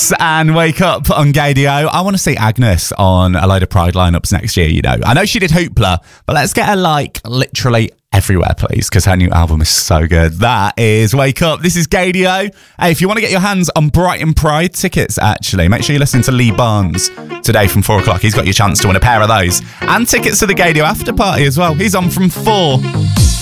Agnes and Wake Up on Gadio. I want to see Agnes on a load of Pride lineups next year, you know. I know she did Hoopla, but let's get her like literally everywhere, please, because her new album is so good. That is Wake Up. This is Gadio. Hey, if you want to get your hands on Brighton Pride tickets, actually, make sure you listen to Lee Barnes today from 4 o'clock. He's got your chance to win a pair of those. And tickets to the Gadio after party as well. He's on from 4.